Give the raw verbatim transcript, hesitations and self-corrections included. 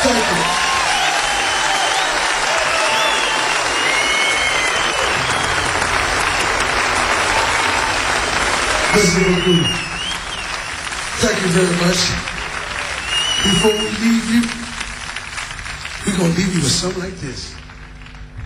Thank you. Listen, little group. Thank you very much. Before we leave you, we're going to leave you with something like this.